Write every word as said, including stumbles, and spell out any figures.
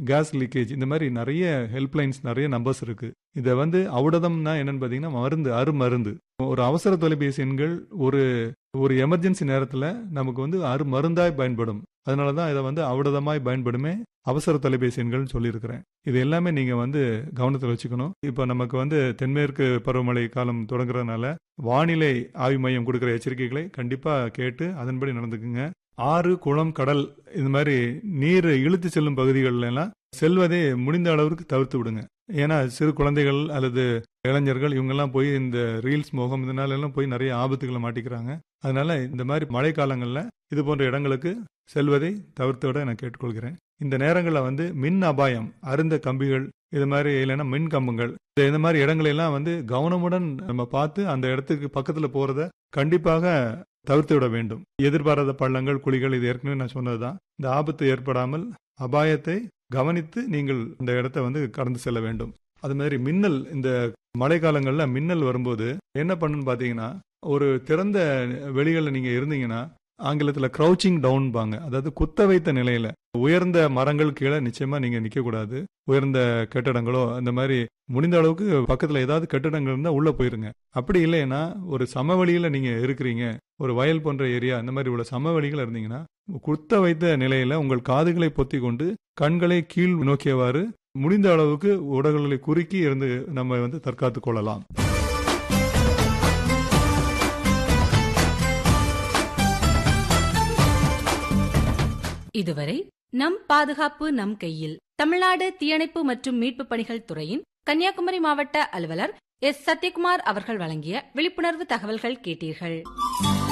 Case leakage, இந்த மாதிரி நிறைய ஹெல்ப்லைன்ஸ், நிறைய நம்பர்ஸ் இருக்கு. இதை வந்து ஔடதம்னா என்னன்னு பார்த்தீங்கன்னா மருந்து, அருமருந்து. ஒரு அவசர தொலைபேசி எண்கள் ஒரு ஒரு எமர்ஜென்சி நேரத்தில் நமக்கு வந்து அருமருந்தாய் பயன்படும். அதனால தான் இதை வந்து ஔடதமாய் பயன்படுமே அவசர தொலைபேசி எண்கள்னு சொல்லியிருக்கிறேன். இது எல்லாமே நீங்கள் வந்து கவனத்தில் வச்சுக்கணும். இப்போ நமக்கு வந்து தென்மேற்கு பருவமழை காலம் தொடங்குறதுனால வானிலை ஆய்வு மையம் கொடுக்குற எச்சரிக்கைகளை கண்டிப்பாக கேட்டு அதன்படி நடந்துக்குங்க. ஆறு, குளம், கடல் இந்த மாதிரி நீர் இழுத்து செல்லும் பகுதிகளில் எல்லாம் செல்வதை முடிந்த அளவுக்கு தவிர்த்து விடுங்க. ஏன்னா சிறு குழந்தைகள் அல்லது இளைஞர்கள் இவங்கெல்லாம் போய் இந்த ரீல்ஸ் மோகம் இதனால எல்லாம் போய் நிறைய ஆபத்துகளை மாட்டிக்கிறாங்க. அதனால இந்த மாதிரி மழை காலங்களில் இது போன்ற இடங்களுக்கு செல்வதை தவிர்த்து விட நான் கேட்டுக்கொள்கிறேன். இந்த நேரங்களில் வந்து மின் அபாயம், அருந்த கம்பிகள், இது மாதிரி இல்லைன்னா மின் கம்பங்கள், இந்த மாதிரி இடங்களெல்லாம் வந்து கவனமுடன் நம்ம பார்த்து அந்த இடத்துக்கு பக்கத்தில் போறத கண்டிப்பாக தவிர்த்து விட வேண்டும். எதிர்பாராத பள்ளங்கள், குழிகள், இது ஏற்கனவே நான் சொன்னதுதான். இந்த ஆபத்து ஏற்படாமல் அபாயத்தை கவனித்து நீங்கள் இந்த இடத்த வந்து கடந்து செல்ல வேண்டும். அது மாதிரி மின்னல், இந்த மழை காலங்களில் மின்னல் வரும்போது என்ன பண்ணுன்னு பார்த்தீங்கன்னா, ஒரு திறந்த வெளிகளில் நீங்கள் இருந்தீங்கன்னா ஆங்கிலத்தில் க்ரௌச்சிங் டவுன் பாங்க, அதாவது குத்த வைத்த நிலையில உயர்ந்த மரங்கள் கீழே நிச்சயமா நீங்க நிக்க கூடாது. உயர்ந்த கட்டடங்களோ அந்த மாதிரி முடிந்த அளவுக்கு பக்கத்துல ஏதாவது கட்டடங்கள் இருந்தா உள்ள போயிருங்க. அப்படி இல்லைன்னா ஒரு சமவெளியில நீங்க இருக்கிறீங்க, ஒரு வயல் போன்ற ஏரியா, அந்த மாதிரி உள்ள சமவெளிகள் இருந்தீங்கன்னா குத்த வைத்த நிலையில உங்கள் காதுகளை பொத்தி கொண்டு கண்களை கீழ் நோக்கியவாறு முடிந்த அளவுக்கு உடல்களை குறுக்கி இருந்து நம்ம வந்து தற்காத்துக் கொள்ளலாம். இதுவரை நம் பாதுகாப்பு நம் கையில், தமிழ்நாடு தீயணைப்பு மற்றும் மீட்பு பணிகள் துறையின் கன்னியாகுமரி மாவட்ட அலுவலர் எஸ் சத்யகுமார் அவர்கள் வழங்கிய விழிப்புணர்வு தகவல்கள் கேட்டீர்கள்.